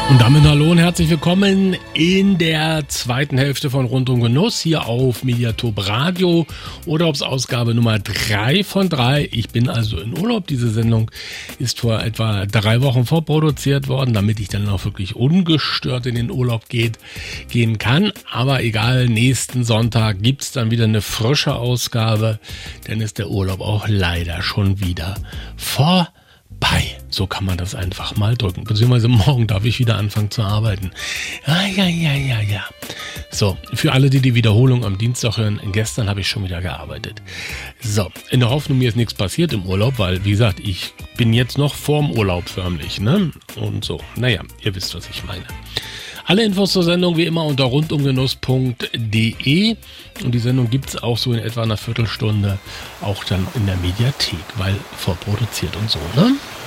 Und damit hallo und herzlich willkommen in der zweiten Hälfte von Rund um Genuss hier auf Mediatop Radio oder ob es Ausgabe Nummer 3 von 3. Ich bin also in Urlaub. Diese Sendung ist vor etwa 3 Wochen vorproduziert worden, damit ich dann auch wirklich ungestört in den Urlaub gehen kann. Aber egal, nächsten Sonntag gibt es dann wieder eine frische Ausgabe, dann ist der Urlaub auch leider schon wieder vorbei. So kann man das einfach mal drücken. Beziehungsweise morgen darf ich wieder anfangen zu arbeiten. Ja. So, für alle, die die Wiederholung am Dienstag hören, gestern habe ich schon wieder gearbeitet. So, in der Hoffnung, mir ist nichts passiert im Urlaub, weil, wie gesagt, ich bin jetzt noch vorm Urlaub förmlich, ne? Und so, naja, ihr wisst, was ich meine. Alle Infos zur Sendung wie immer unter rundumgenuss.de und die Sendung gibt es auch so in etwa einer Viertelstunde auch dann in der Mediathek, weil vorproduziert und so, ne?